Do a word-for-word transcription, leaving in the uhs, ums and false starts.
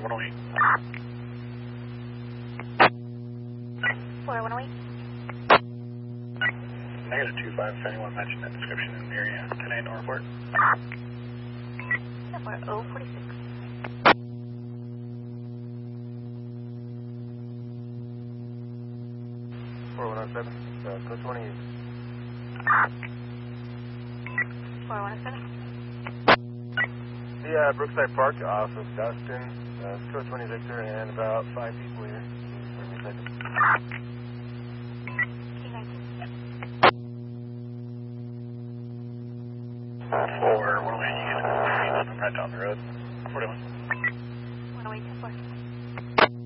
one oh eight. four one oh eight. Negative two five, if anyone mentioned that description in the area. ten eight, no report. Number oh forty-six. four one oh seven, uh, code twenty. four one oh seven. The uh, Brookside Park off of Dustin, uh, code twenty Victor, and about five people here. Give me a second. four one oh eight, you get I'm right down the road.